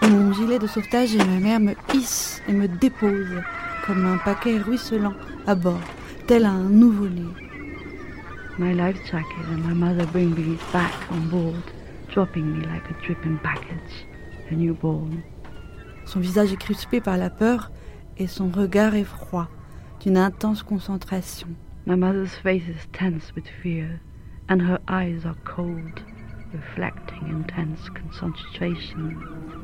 Mon gilet de sauvetage et ma mère me hissent et me déposent comme un paquet ruisselant à bord, tel un nouveau-né. My life jacket and my mother bring me back on board, dropping me like a dripping package, a newborn. Son visage est crispé par la peur et son regard est froid, d'une intense concentration. My mother's face is tense with fear, and her eyes are cold, reflecting intense concentration.